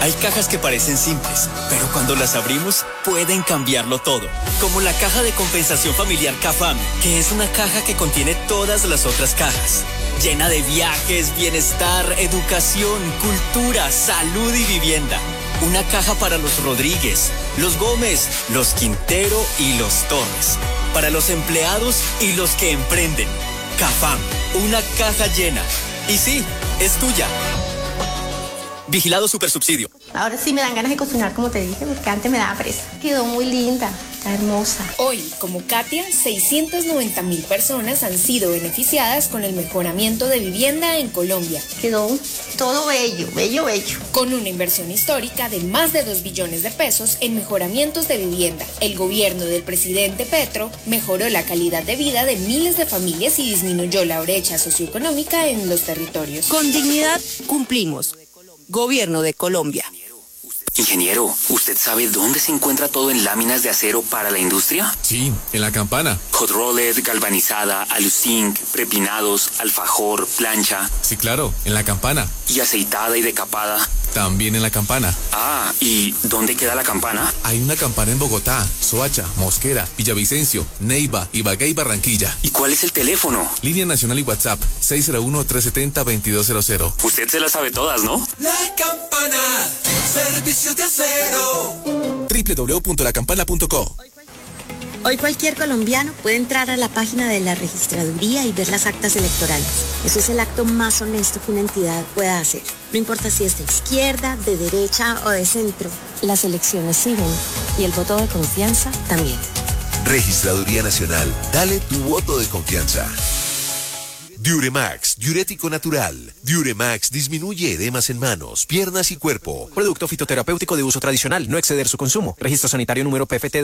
Hay cajas que parecen simples, pero cuando las abrimos pueden cambiarlo todo. Como la caja de compensación familiar CAFAM, que es una caja que contiene todas las otras cajas. Llena de viajes, bienestar, educación, cultura, salud y vivienda. Una caja para los Rodríguez, los Gómez, los Quintero y los Torres. Para los empleados y los que emprenden. CAFAM, una caja llena. Y sí, es tuya. Vigilado Supersubsidio. Ahora sí me dan ganas de cocinar, como te dije, porque antes me daba pereza. Quedó muy linda, está hermosa. Hoy, como Katia, 690,000 personas han sido beneficiadas con el mejoramiento de vivienda en Colombia. Quedó todo bello, bello, bello. Con una inversión histórica de más de 2 billones de pesos en mejoramientos de vivienda, el gobierno del presidente Petro mejoró la calidad de vida de miles de familias y disminuyó la brecha socioeconómica en los territorios. Con dignidad cumplimos. Gobierno de Colombia. Ingeniero, ¿usted sabe dónde se encuentra todo en láminas de acero para la industria? Sí, en La Campana. Hot rolled, galvanizada, aluzinc, prepinados, alfajor, plancha. Sí, claro, en La Campana. ¿Y aceitada y decapada? También en La Campana. Ah, ¿y dónde queda La Campana? Hay una campana en Bogotá, Soacha, Mosquera, Villavicencio, Neiva, Ibagué y Barranquilla. ¿Y cuál es el teléfono? Línea nacional y WhatsApp, 601-370-2200. Usted se las sabe todas, ¿no? La Campana, servicios de acero. www.lacampana.co. Hoy cualquier colombiano puede entrar a la página de la registraduría y ver las actas electorales. Eso es el acto más honesto que una entidad pueda hacer. No importa si es de izquierda, de derecha o de centro. Las elecciones siguen y el voto de confianza también. Registraduría Nacional. Dale tu voto de confianza. Diuremax, diurético natural. Diuremax disminuye edemas en manos, piernas y cuerpo. Producto fitoterapéutico de uso tradicional, no exceder su consumo. Registro sanitario número PFT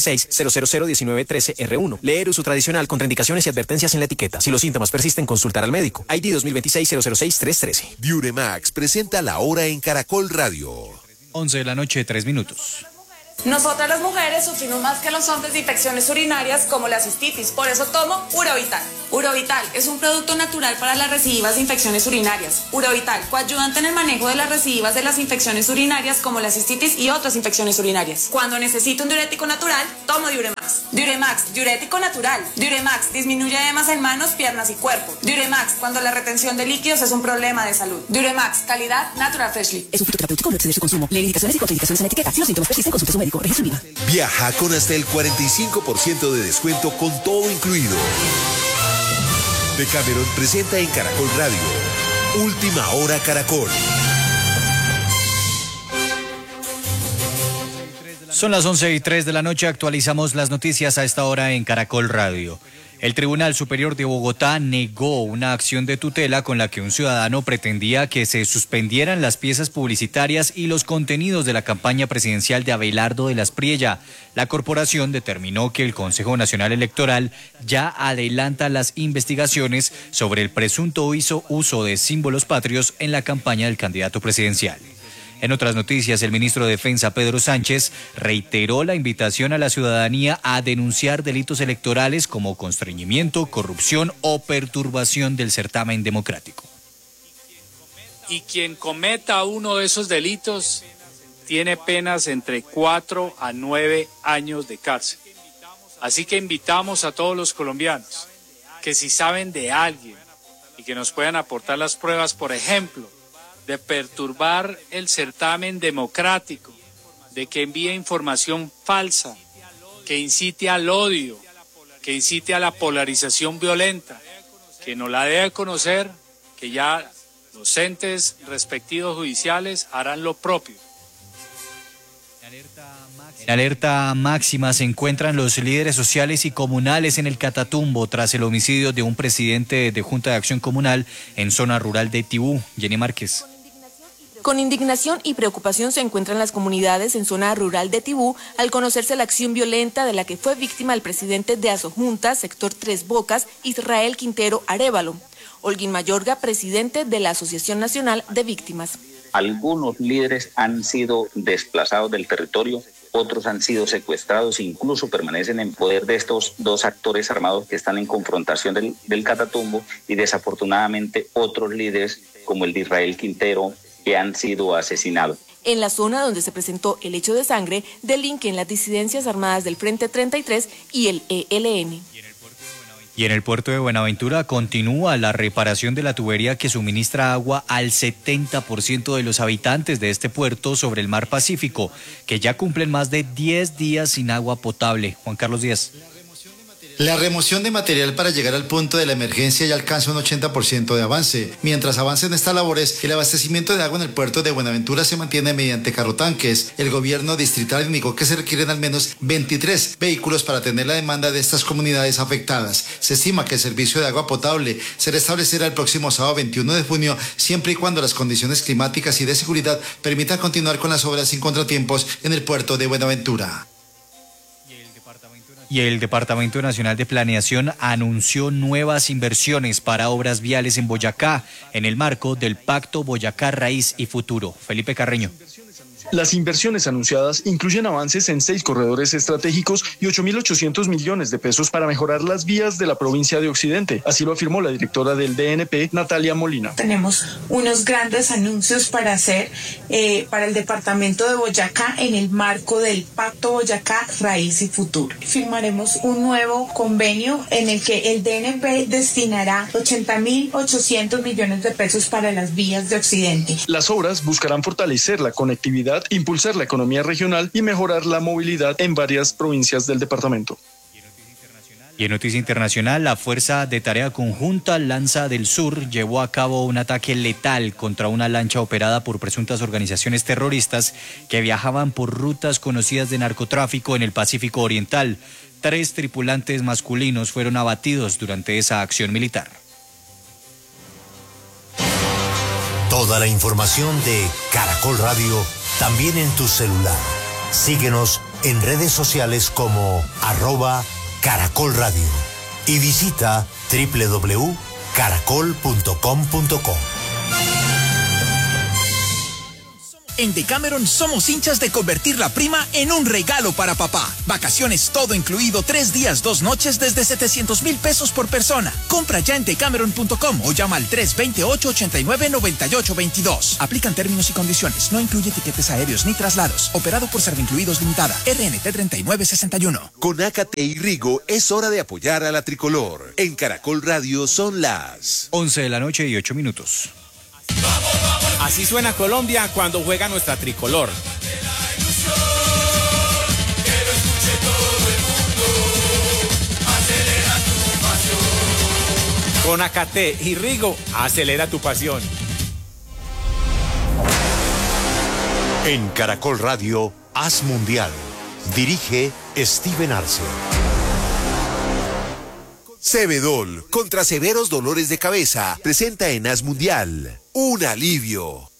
2026-0001913R1. Leer uso tradicional, contraindicaciones y advertencias en la etiqueta. Si los síntomas persisten, consultar al médico. ID 2026-006-313. Diuremax presenta La Hora en Caracol Radio. 11 de la noche, 3 minutos. Nosotras las mujeres sufrimos más que los hombres de infecciones urinarias como la cistitis, por eso tomo Urovital. Urovital es un producto natural para las recidivas de infecciones urinarias. Urovital, coayudante en el manejo de las recidivas de las infecciones urinarias como la cistitis y otras infecciones urinarias. Cuando necesito un diurético natural, tomo Diuremax. Diuremax, diurético natural. Diuremax, disminuye edemas en manos, piernas y cuerpo. Diuremax, cuando la retención de líquidos es un problema de salud. Diuremax, calidad Natural Freshly. Es un fitoterapéutico, no exceder su consumo. Leer indicaciones y contraindicaciones en la etiqueta. Si los síntomas persisten, consulte a su médico. Registro INVIMA. Viaja con hasta el 45% de descuento con todo incluido. Decameron presenta en Caracol Radio Última Hora Caracol. Son las 11:03 de la noche, actualizamos las noticias a esta hora en Caracol Radio. El Tribunal Superior de Bogotá negó una acción de tutela con la que un ciudadano pretendía que se suspendieran las piezas publicitarias y los contenidos de la campaña presidencial de Abelardo de las Priella. La corporación determinó que el Consejo Nacional Electoral ya adelanta las investigaciones sobre el presunto uso de símbolos patrios en la campaña del candidato presidencial. En otras noticias, el ministro de Defensa, Pedro Sánchez, reiteró la invitación a la ciudadanía a denunciar delitos electorales como constreñimiento, corrupción o perturbación del certamen democrático. Y quien cometa uno de esos delitos tiene penas entre 4 a 9 años de cárcel. Así que invitamos a todos los colombianos que si saben de alguien y que nos puedan aportar las pruebas, por ejemplo, de perturbar el certamen democrático, de que envíe información falsa, que incite al odio, que incite a la polarización violenta, que no la debe conocer, que ya los entes respectivos judiciales harán lo propio. En alerta máxima se encuentran los líderes sociales y comunales en el Catatumbo tras el homicidio de un presidente de Junta de Acción Comunal en zona rural de Tibú. Jenny Márquez. Con indignación y preocupación se encuentran las comunidades en zona rural de Tibú al conocerse la acción violenta de la que fue víctima el presidente de Asojunta, sector Tres Bocas, Israel Quintero Arévalo. Holguín Mayorga, presidente de la Asociación Nacional de Víctimas. Algunos líderes han sido desplazados del territorio, otros han sido secuestrados, incluso permanecen en poder de estos dos actores armados que están en confrontación del Catatumbo, y desafortunadamente otros líderes como el de Israel Quintero que han sido asesinados. en la zona donde se presentó el hecho de sangre del link en las disidencias armadas del Frente 33 y el ELN. Y en el puerto de Buenaventura continúa la reparación de la tubería que suministra agua al 70% de los habitantes de este puerto sobre el mar Pacífico, que ya cumplen más de 10 días sin agua potable. Juan Carlos Díaz. La remoción de material para llegar al punto de la emergencia ya alcanza un 80% de avance. Mientras avancen estas labores, el abastecimiento de agua en el puerto de Buenaventura se mantiene mediante carrotanques. El gobierno distrital indicó que se requieren al menos 23 vehículos para atender la demanda de estas comunidades afectadas. Se estima que el servicio de agua potable se restablecerá el próximo sábado 21 de junio, siempre y cuando las condiciones climáticas y de seguridad permitan continuar con las obras sin contratiempos en el puerto de Buenaventura. Y el Departamento Nacional de Planeación anunció nuevas inversiones para obras viales en Boyacá, en el marco del Pacto Boyacá Raíz y Futuro. Felipe Carreño. Las inversiones anunciadas incluyen avances en 6 corredores estratégicos y 8.800 millones de pesos para mejorar las vías de la provincia de Occidente. Así lo afirmó la directora del DNP, Natalia Molina. Tenemos unos grandes anuncios para hacer para el departamento de Boyacá en el marco del Pacto Boyacá Raíz y Futuro. Firmaremos un nuevo convenio en el que el DNP destinará 80.800 millones de pesos para las vías de Occidente. Las obras buscarán fortalecer la conectividad, impulsar la economía regional y mejorar la movilidad en varias provincias del departamento. Y en noticia internacional, la Fuerza de Tarea Conjunta Lanza del Sur llevó a cabo un ataque letal contra una lancha operada por presuntas organizaciones terroristas que viajaban por rutas conocidas de narcotráfico en el Pacífico Oriental. 3 tripulantes masculinos fueron abatidos durante esa acción militar. Toda la información de Caracol Radio también en tu celular. Síguenos en redes sociales como @Caracol Radio y visita www.caracol.com.co. En Decameron somos hinchas de convertir la prima en un regalo para papá. Vacaciones todo incluido, 3 días, 2 noches desde 700,000 pesos por persona. Compra ya en decameron.com o llama al 328-89-9822. Aplican términos y condiciones. No incluye tiquetes aéreos ni traslados. Operado por Servincluidos Limitada. RNT 3961. Con Ácate y Rigo es hora de apoyar a la tricolor. En Caracol Radio son las 11 de la noche y 8 minutos. Así suena Colombia cuando juega nuestra tricolor. Con Ácate y Rigo, acelera tu pasión. En Caracol Radio, Haz Mundial. Dirige Steven Arce. Cebedol, contra severos dolores de cabeza, presenta en Haz Mundial un alivio.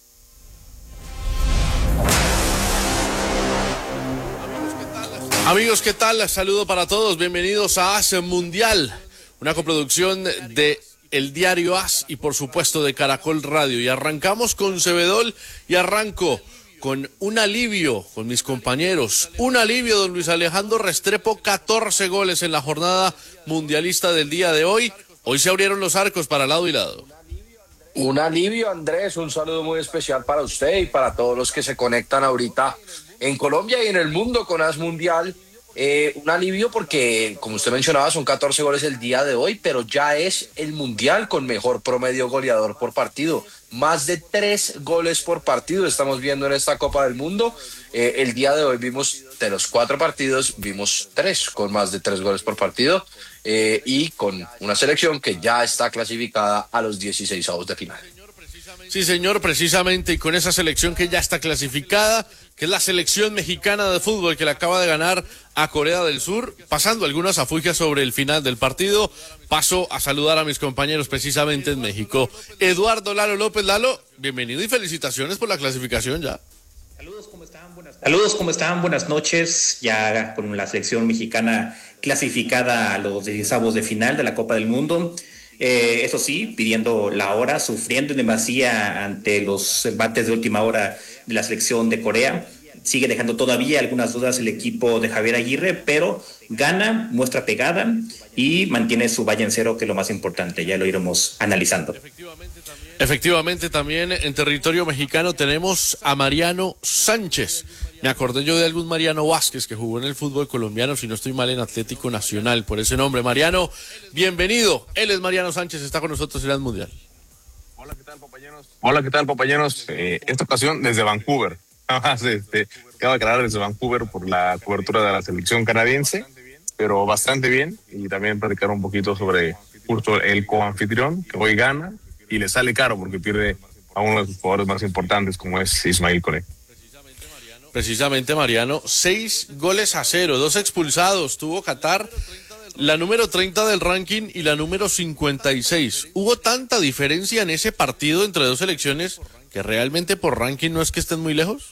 Amigos, ¿qué tal? Saludo para todos, bienvenidos a Haz Mundial, una coproducción de El Diario Haz y por supuesto de Caracol Radio. Y arrancamos con Cebedol y arranco con un alivio con mis compañeros. Un alivio, don Luis Alejandro Restrepo, 14 goles en la jornada mundialista del día de hoy. Hoy se abrieron los arcos para lado y lado. Un alivio, Andrés, un saludo muy especial para usted y para todos los que se conectan ahorita en Colombia y en el mundo con Haz Mundial. Un alivio porque, como usted mencionaba, son 14 goles el día de hoy, pero ya es el mundial con mejor promedio goleador por partido. Más de 3 goles por partido estamos viendo en esta Copa del Mundo. El día de hoy vimos, de los 4 partidos, vimos 3 con más de 3 goles por partido y con una selección que ya está clasificada a los 16avos de final. Sí, señor, precisamente, y con esa selección que ya está clasificada, que es la selección mexicana de fútbol que le acaba de ganar a Corea del Sur, pasando algunas afugias sobre el final del partido, paso a saludar a mis compañeros precisamente en México. Eduardo Lalo López. Lalo, bienvenido y felicitaciones por la clasificación ya. Saludos, ¿cómo están? Buenas noches, ya con la selección mexicana clasificada a los 16avos de final de la Copa del Mundo. Eso sí, pidiendo la hora, sufriendo en demasía ante los embates de última hora de la selección de Corea. sigue dejando todavía algunas dudas el equipo de Javier Aguirre, pero gana, muestra pegada y mantiene su valla en cero, que es lo más importante. Ya lo iremos analizando. Efectivamente, también en territorio mexicano tenemos a Mariano Sánchez. Me acordé yo de algún Mariano Vázquez que jugó en el fútbol colombiano, si no estoy mal, en Atlético Nacional, por ese nombre. Mariano, bienvenido. Él es Mariano Sánchez, está con nosotros en el Mundial. Hola, ¿qué tal, compañeros? Esta ocasión desde Vancouver. Quiero aclarar desde Vancouver por la cobertura de la selección canadiense, pero bastante bien. Y también platicar un poquito sobre justo el coanfitrión, que hoy gana y le sale caro porque pierde a uno de sus jugadores más importantes, como es Ismail Colley. Precisamente, Mariano, 6-0, 2 expulsados. Tuvo Qatar, la número 30 del ranking y la número 56. ¿Hubo tanta diferencia en ese partido entre dos selecciones que realmente por ranking no es que estén muy lejos?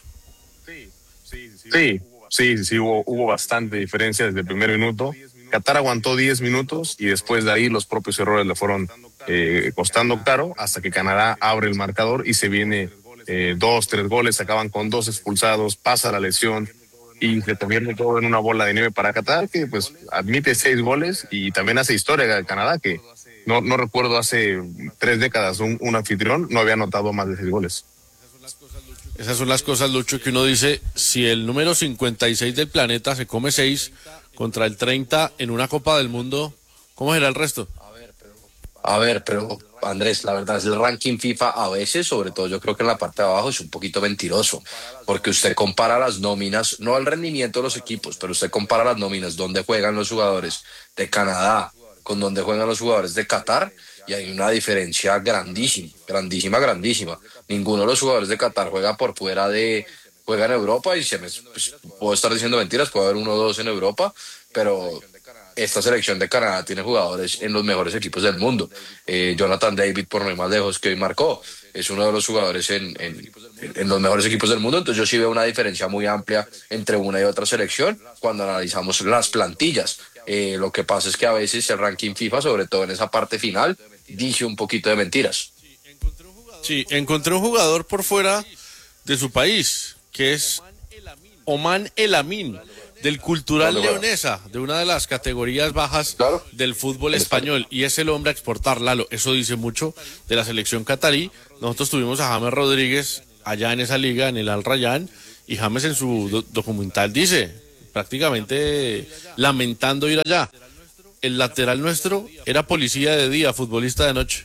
Sí, hubo bastante diferencia desde el primer minuto. Qatar aguantó 10 minutos y después de ahí los propios errores le fueron costando caro hasta que Canadá abre el marcador y se viene 2-3 goles, acaban con 2 expulsados, pasa la lesión y se convierte todo en una bola de nieve para Qatar, que pues admite 6 goles y también hace historia de Canadá, que no recuerdo hace 3 décadas un anfitrión no había anotado más de 6 goles. Esas son las cosas, Lucho, que uno dice, si el número 56 del planeta se come 6 contra el 30 en una Copa del Mundo, ¿cómo será el resto? A ver, pero Andrés, la verdad es el ranking FIFA a veces, sobre todo yo creo que en la parte de abajo es un poquito mentiroso, porque usted compara las nóminas, no el rendimiento de los equipos, pero usted compara las nóminas donde juegan los jugadores de Canadá con donde juegan los jugadores de Qatar y hay una diferencia grandísima. Ninguno de los jugadores de Qatar juega en Europa y pues, puedo estar diciendo mentiras, puede haber 1 o 2 en Europa, pero esta selección de Canadá tiene jugadores en los mejores equipos del mundo. Jonathan David, por no ir más lejos, que hoy marcó, es uno de los jugadores en los mejores equipos del mundo. Entonces yo sí veo una diferencia muy amplia entre una y otra selección cuando analizamos las plantillas. Lo que pasa es que a veces el ranking FIFA, sobre todo en esa parte final, dice un poquito de mentiras. Sí, encontré un jugador por fuera de su país, que es Oman El Amin, del Cultural Leonesa, de una de las categorías bajas del fútbol español, y es el hombre a exportar, Lalo. Eso dice mucho de la selección catarí. Nosotros tuvimos a James Rodríguez allá en esa liga, en el Al Rayyan, y James en su documental dice, prácticamente lamentando ir allá. El lateral nuestro era policía de día, futbolista de noche.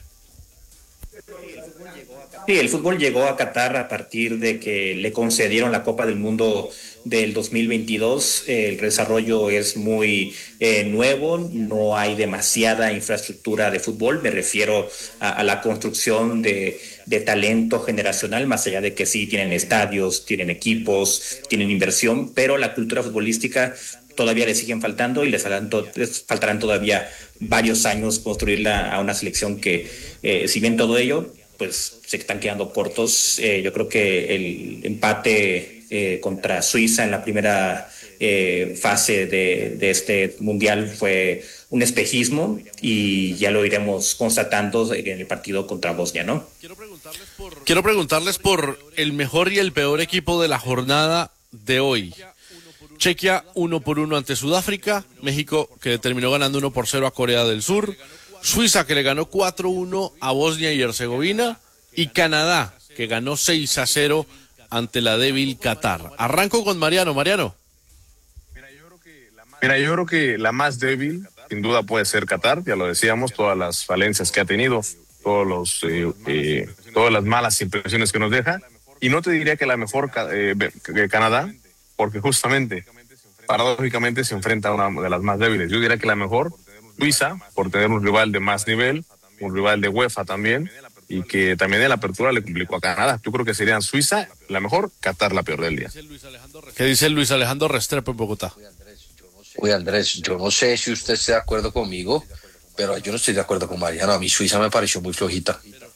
Sí, el fútbol llegó a Qatar a partir de que le concedieron la Copa del Mundo del 2022. El desarrollo es muy nuevo, no hay demasiada infraestructura de fútbol. Me refiero a la construcción de talento generacional, más allá de que sí tienen estadios, tienen equipos, tienen inversión, pero la cultura futbolística todavía le siguen faltando y les faltarán todavía varios años construirla a una selección que, si bien todo ello, pues se están quedando cortos. Yo creo que el empate contra Suiza en la primera fase de este mundial fue un espejismo y ya lo iremos constatando en el partido contra Bosnia, ¿no? Quiero preguntarles por el mejor y el peor equipo de la jornada de hoy. Chequia 1-1 ante Sudáfrica, México que le terminó ganando 1-0 a Corea del Sur, Suiza que le ganó 4-1 a Bosnia y Herzegovina y Canadá que ganó 6-0 ante la débil Qatar. Arranco con Mariano. Mira, yo creo que la más débil sin duda puede ser Qatar, ya lo decíamos, todas las falencias que ha tenido, todas las malas impresiones que nos deja, y no te diría que la mejor que Canadá, porque justamente, paradójicamente se enfrenta a una de las más débiles. Yo diría que la mejor, Suiza, por tener un rival de más nivel, un rival de UEFA también, y que también en la apertura le complicó a Canadá. Yo creo que serían Suiza la mejor, Qatar la peor del día. ¿Qué dice Luis Alejandro Restrepo en Bogotá? Oye, Andrés, yo no sé si usted esté de acuerdo conmigo, pero yo no estoy de acuerdo con Mariano. A mí Suiza me pareció muy flojita.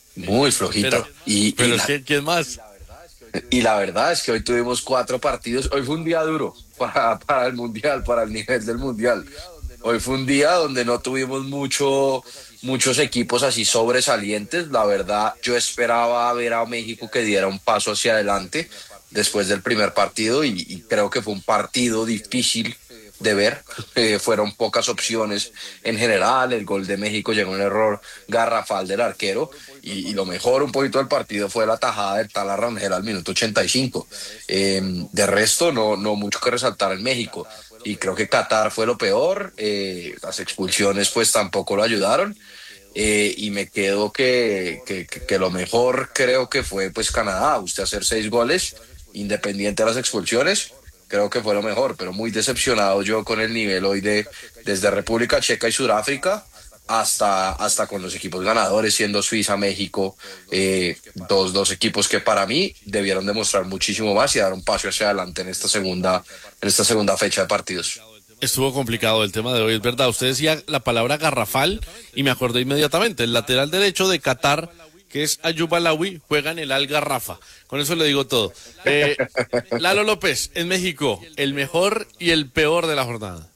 ¿Quién más? Y la verdad es que hoy tuvimos 4 partidos. Hoy fue un día duro para el Mundial, para el nivel del Mundial. Hoy fue un día donde no tuvimos muchos equipos así sobresalientes. La verdad, yo esperaba ver a México que diera un paso hacia adelante, después del primer partido y creo que fue un partido difícil de ver. Fueron pocas opciones en general. El gol de México llegó un error garrafal del arquero y lo mejor un poquito del partido fue la tajada del Tala Rangel al minuto 85. De resto no mucho que resaltar en México, y creo que Qatar fue lo peor. Las expulsiones pues tampoco lo ayudaron. Y me quedo que lo mejor creo que fue pues Canadá. Usted hacer 6 goles independiente de las expulsiones, creo que fue lo mejor, pero muy decepcionado yo con el nivel hoy desde República Checa y Sudáfrica hasta con los equipos ganadores, siendo Suiza, México, dos equipos que para mí debieron demostrar muchísimo más y dar un paso hacia adelante en esta segunda fecha de partidos. Estuvo complicado el tema de hoy, es verdad. Usted decía la palabra garrafal y me acordé inmediatamente. El lateral derecho de Qatar, que es Ayub Alawi, juega en el Al Garrafa. Con eso le digo todo. Lalo López, en México, el mejor y el peor de la jornada.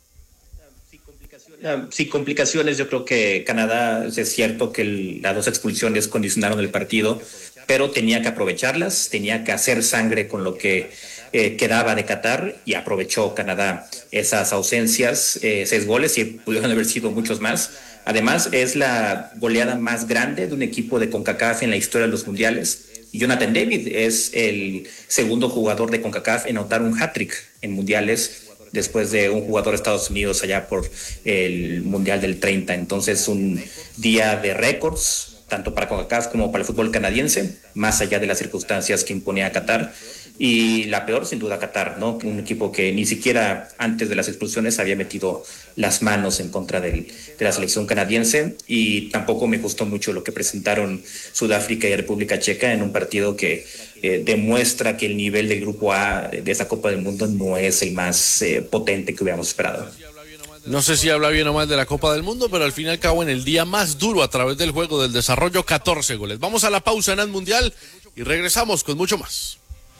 Sin complicaciones, yo creo que Canadá, es cierto que las 2 expulsiones condicionaron el partido, pero tenía que aprovecharlas, tenía que hacer sangre con lo que quedaba de Qatar, y aprovechó Canadá esas ausencias, 6 goles, y pudieron haber sido muchos más. Además, es la goleada más grande de un equipo de CONCACAF en la historia de los mundiales. Y Jonathan David es el segundo jugador de CONCACAF en anotar un hat-trick en mundiales, después de un jugador de Estados Unidos allá por el Mundial del 30. Entonces, un día de récords, tanto para CONCACAF como para el fútbol canadiense, más allá de las circunstancias que imponía Qatar. Y la peor, sin duda, Qatar, ¿no? Un equipo que ni siquiera antes de las expulsiones había metido las manos en contra de la selección canadiense, y tampoco me gustó mucho lo que presentaron Sudáfrica y República Checa en un partido que demuestra que el nivel del Grupo A de esa Copa del Mundo no es el más potente que hubiéramos esperado. No sé si habla bien o mal de la Copa del Mundo, pero al fin y al cabo en el día más duro a través del juego del desarrollo, 14 goles. Vamos a la pausa en el Mundial y regresamos con mucho más.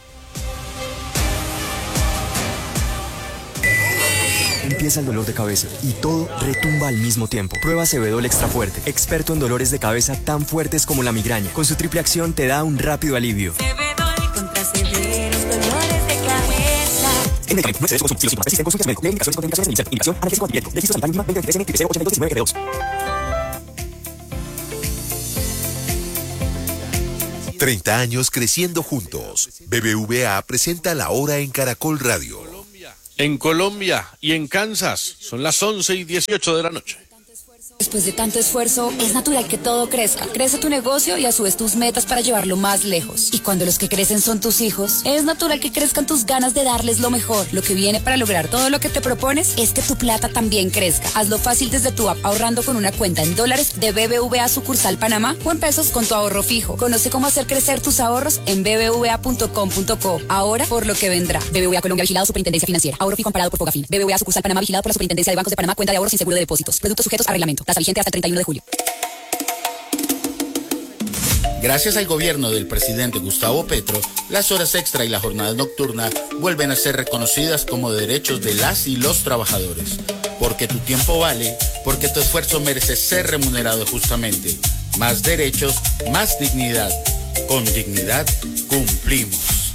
Empieza el dolor de cabeza y todo retumba al mismo tiempo. Prueba Sebedol Extra Fuerte, experto en dolores de cabeza tan fuertes como la migraña. Con su triple acción te da un rápido alivio. Sebedol contra severos dolores de cabeza. En medicamento, no se consumo. Si los síntomas persisten, consulte a su médico. Lee indicaciones, contraindicaciones e indicación. Analgésico antipirético. Registro sanitario mínima 20 DSM 8219 GB2. 30 años creciendo juntos. BBVA presenta La Hora en Caracol Radio. En Colombia y en Kansas son las 11:18 de la noche. Después de tanto esfuerzo, es natural que todo crezca. Crece tu negocio y a su vez tus metas para llevarlo más lejos. Y cuando los que crecen son tus hijos, es natural que crezcan tus ganas de darles lo mejor. Lo que viene para lograr todo lo que te propones es que tu plata también crezca. Hazlo fácil desde tu app, ahorrando con una cuenta en dólares de BBVA sucursal Panamá o en pesos con tu ahorro fijo. Conoce cómo hacer crecer tus ahorros en bbva.com.co. Ahora por lo que vendrá. BBVA Colombia, vigilado Superintendencia Financiera. Ahorro fijo amparado por Fogafín. BBVA sucursal Panamá, vigilado por la Superintendencia de Bancos de Panamá. Cuenta de ahorros sin seguro de depósitos. Productos sujetos a reglamento. Tasa vigente hasta el 31 de julio. Gracias al gobierno del presidente Gustavo Petro, las horas extra y la jornada nocturna vuelven a ser reconocidas como derechos de las y los trabajadores. Porque tu tiempo vale, porque tu esfuerzo merece ser remunerado justamente. Más derechos, más dignidad. Con dignidad cumplimos.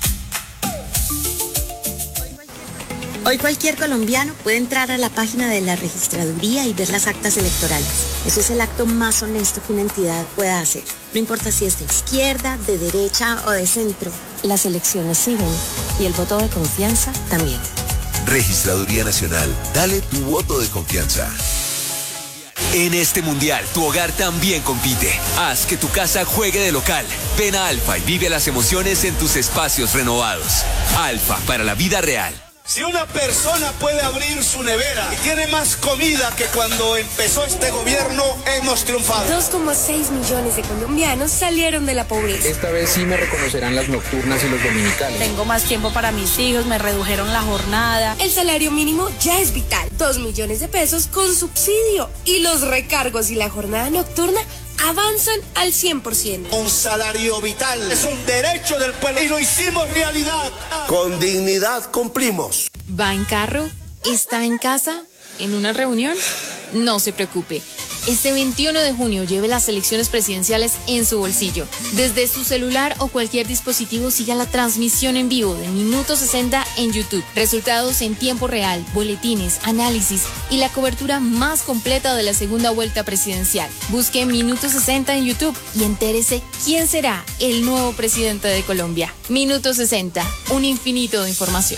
Hoy cualquier colombiano puede entrar a la página de la registraduría y ver las actas electorales. Eso es el acto más honesto que una entidad pueda hacer. No importa si es de izquierda, de derecha o de centro. Las elecciones siguen y el voto de confianza también. Registraduría Nacional. Dale tu voto de confianza. En este mundial, tu hogar también compite. Haz que tu casa juegue de local. Ven a Alfa y vive las emociones en tus espacios renovados. Alfa, para la vida real. Si una persona puede abrir su nevera y tiene más comida que cuando empezó este gobierno, hemos triunfado. 2,6 millones de colombianos salieron de la pobreza. Esta vez sí me reconocerán las nocturnas y los dominicales. Tengo más tiempo para mis hijos, me redujeron la jornada. El salario mínimo ya es vital. 2 millones de pesos con subsidio. Y los recargos y la jornada nocturna avanzan al 100%. Un salario vital es un derecho del pueblo y lo hicimos realidad. Con dignidad cumplimos. ¿Va en carro? ¿Está en casa? ¿En una reunión? No se preocupe. Este 21 de junio lleve las elecciones presidenciales en su bolsillo. Desde su celular o cualquier dispositivo siga la transmisión en vivo de Minuto 60 en YouTube. Resultados en tiempo real, boletines, análisis y la cobertura más completa de la segunda vuelta presidencial. Busque Minuto 60 en YouTube y entérese quién será el nuevo presidente de Colombia. Minuto 60, un infinito de información.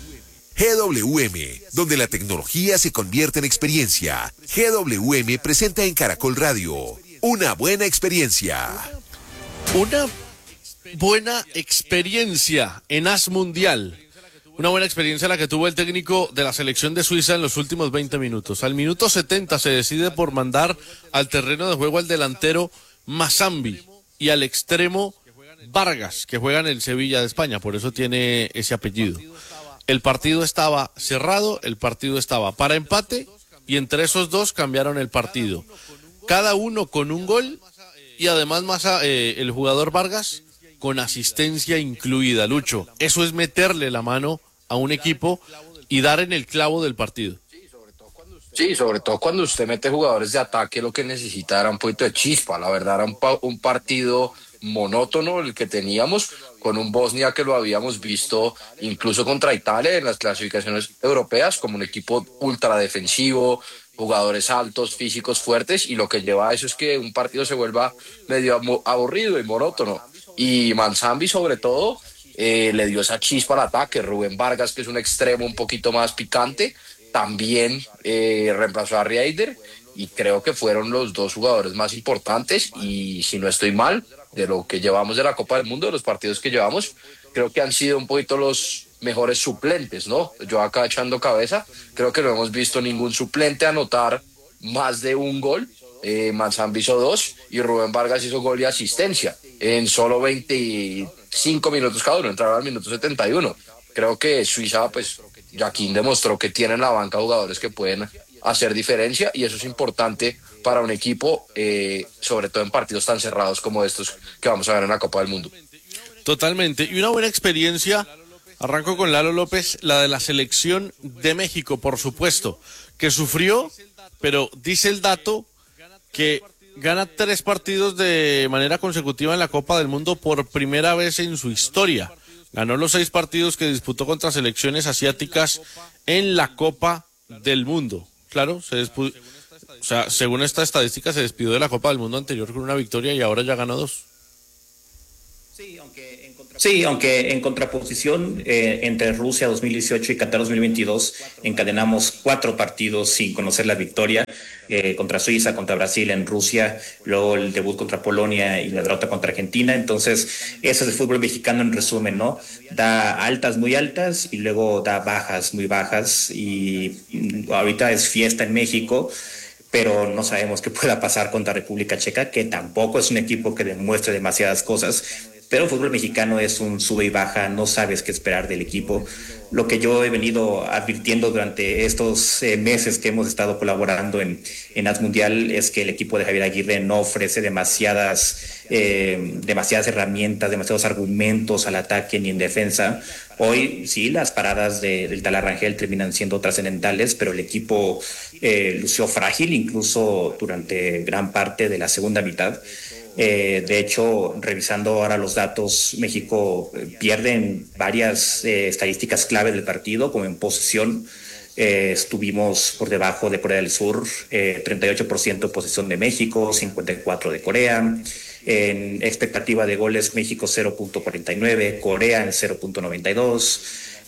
GWM, donde la tecnología se convierte en experiencia. GWM presenta en Caracol Radio una buena experiencia. Una buena experiencia en AS Mundial. Una buena experiencia la que tuvo el técnico de la selección de Suiza en los últimos 20 minutos. Al minuto 70 se decide por mandar al terreno de juego al delantero Mazambi y al extremo Vargas, que juega en el Sevilla de España, por eso tiene ese apellido. El partido estaba cerrado, el partido estaba para empate y entre esos dos cambiaron el partido. Cada uno con un gol y además el jugador Vargas con asistencia incluida. Lucho, eso es meterle la mano a un equipo y dar en el clavo del partido. Sí, sobre todo cuando usted mete jugadores de ataque, lo que necesita era un poquito de chispa. La verdad era un partido monótono el que teníamos, con un Bosnia que lo habíamos visto incluso contra Italia en las clasificaciones europeas como un equipo ultra defensivo, jugadores altos, físicos, fuertes, y lo que lleva a eso es que un partido se vuelva medio aburrido y monótono. Y Mazambi sobre todo le dio esa chispa al ataque. Rubén Vargas, que es un extremo un poquito más picante, también reemplazó a Rieder, y creo que fueron los dos jugadores más importantes. Y si no estoy mal, de lo que llevamos de la Copa del Mundo, de los partidos que llevamos, creo que han sido un poquito los mejores suplentes, ¿no? Yo acá echando cabeza, creo que no hemos visto ningún suplente anotar más de un gol. Mazambi hizo 2 y Rubén Vargas hizo gol y asistencia en solo 25 minutos cada uno, entraron al minuto 71. Creo que Suiza, pues, Joaquín demostró que tiene en la banca jugadores que pueden hacer diferencia, y eso es importante para un equipo, sobre todo en partidos tan cerrados como estos que vamos a ver en la Copa del Mundo. Totalmente, y una buena experiencia, arranco con Lalo López, la de la selección de México, por supuesto, que sufrió, pero dice el dato que gana 3 partidos de manera consecutiva en la Copa del Mundo por primera vez en su historia. Ganó los 6 partidos que disputó contra selecciones asiáticas en la Copa del Mundo. Claro, según esta estadística se despidió de la Copa del Mundo anterior con una victoria y ahora ya ganó 2. Sí, aunque en contraposición entre Rusia 2018 y Qatar 2022 encadenamos 4 partidos sin conocer la victoria, contra Suiza, contra Brasil en Rusia, luego el debut contra Polonia y la derrota contra Argentina. Entonces, eso es el fútbol mexicano en resumen, ¿no? Da altas muy altas y luego da bajas muy bajas, y ahorita es fiesta en México, pero no sabemos qué pueda pasar contra República Checa, que tampoco es un equipo que demuestre demasiadas cosas. Pero el fútbol mexicano es un sube y baja, no sabes qué esperar del equipo. Lo que yo he venido advirtiendo durante estos meses que hemos estado colaborando en AS Mundial es que el equipo de Javier Aguirre no ofrece demasiadas herramientas, demasiados argumentos al ataque ni en defensa. Hoy sí, las paradas del Tal Rangel terminan siendo trascendentales, pero el equipo lució frágil incluso durante gran parte de la segunda mitad. De hecho, revisando ahora los datos, México pierde en varias estadísticas clave del partido, como en posesión. Estuvimos por debajo de Corea del Sur, 38% posesión de México, 54% de Corea. En expectativa de goles, México 0.49, Corea en 0.92.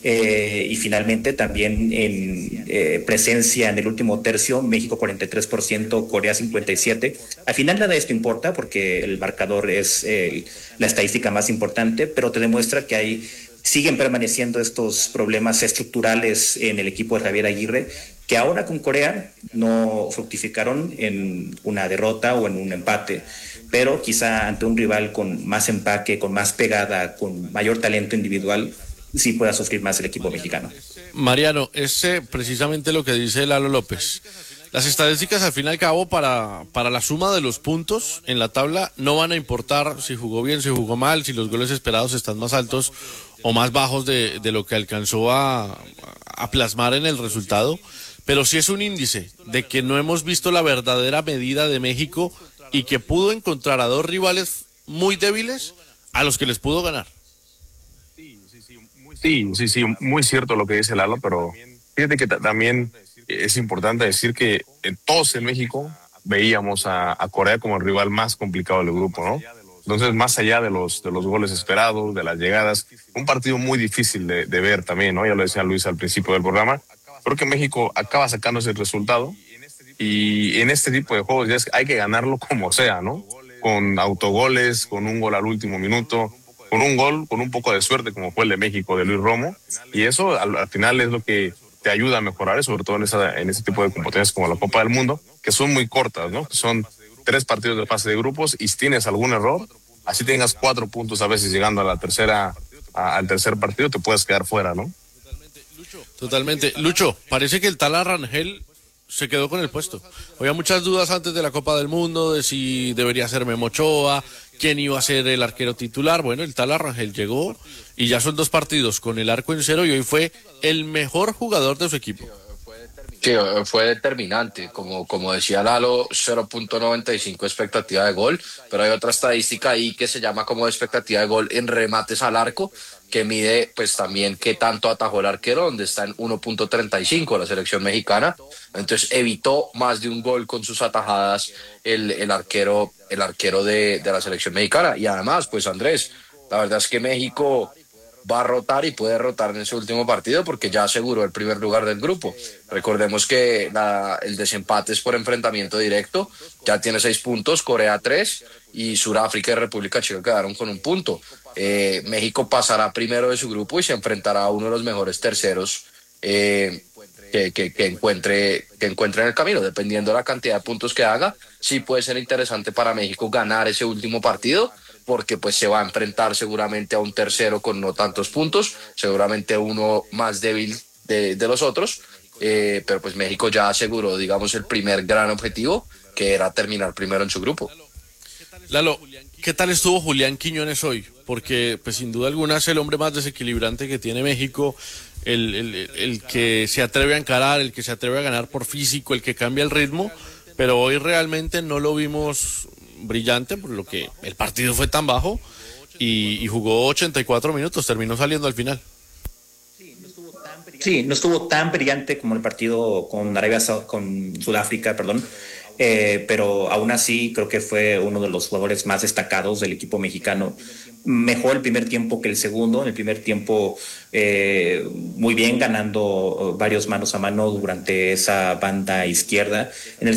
Y finalmente también en presencia en el último tercio, México 43%, Corea 57%. Al final nada de esto importa porque el marcador es la estadística más importante, pero te demuestra que siguen permaneciendo estos problemas estructurales en el equipo de Javier Aguirre, que ahora con Corea no fructificaron en una derrota o en un empate, pero quizá ante un rival con más empaque, con más pegada, con mayor talento individual, sí pueda sufrir más el equipo mexicano. Mariano, es precisamente lo que dice Lalo López. Las estadísticas, al fin y al cabo, para la suma de los puntos en la tabla no van a importar si jugó bien, si jugó mal, si los goles esperados están más altos o más bajos de lo que alcanzó a plasmar en el resultado, pero sí es un índice de que no hemos visto la verdadera medida de México y que pudo encontrar a dos rivales muy débiles a los que les pudo ganar. Sí, muy cierto lo que dice Lalo, pero fíjate que también es importante decir que todos en México veíamos a Corea como el rival más complicado del grupo, ¿no? Entonces, más allá de los goles esperados, de las llegadas, un partido muy difícil de ver también, ¿no? Ya lo decía Luis al principio del programa. Creo que México acaba sacando ese resultado y en este tipo de juegos ya hay que ganarlo como sea, ¿no? Con autogoles, con un gol al último minuto, con un gol, con un poco de suerte como fue el de México de Luis Romo, y eso al final es lo que te ayuda a mejorar, sobre todo en ese tipo de competencias como la Copa del Mundo, que son muy cortas, ¿no? Que son 3 partidos de fase de grupos y si tienes algún error, así tengas 4 puntos a veces llegando al tercer partido, te puedes quedar fuera, ¿no? Totalmente. Lucho, parece que el Tala Rangel se quedó con el puesto. Había muchas dudas antes de la Copa del Mundo, de si debería ser Memo Ochoa, quién iba a ser el arquero titular. Bueno, el Tala Rangel llegó y ya son 2 partidos con el arco en 0 y hoy fue el mejor jugador de su equipo. Sí, fue determinante, como decía Lalo, 0.95 expectativa de gol, pero hay otra estadística ahí que se llama como expectativa de gol en remates al arco, que mide pues también qué tanto atajó el arquero, donde está en 1.35 la selección mexicana. Entonces evitó más de un gol con sus atajadas el arquero de la selección mexicana. Y además, pues Andrés, la verdad es que México va a rotar y puede rotar en ese último partido porque ya aseguró el primer lugar del grupo. Recordemos que el desempate es por enfrentamiento directo, ya tiene 6 puntos, Corea 3 y Sudáfrica y República Checa quedaron con 1 punto. México pasará primero de su grupo y se enfrentará a uno de los mejores terceros que encuentre en el camino, dependiendo de la cantidad de puntos que haga. Sí puede ser interesante para México ganar ese último partido, porque pues se va a enfrentar seguramente a un tercero con no tantos puntos, seguramente uno más débil de los otros, pero pues México ya aseguró, digamos, el primer gran objetivo, que era terminar primero en su grupo. Lalo, ¿qué tal estuvo Julián Quiñones hoy? Porque pues sin duda alguna es el hombre más desequilibrante que tiene México, el que se atreve a encarar, el que se atreve a ganar por físico, el que cambia el ritmo, pero hoy realmente no lo vimos brillante, por lo que el partido fue tan bajo y jugó 84 minutos, terminó saliendo al final. Sí, no estuvo tan brillante como el partido con Sudáfrica, pero aún así creo que fue uno de los jugadores más destacados del equipo mexicano. Mejor el primer tiempo que el segundo. En el primer tiempo muy bien, ganando varios manos a mano durante esa banda izquierda. En el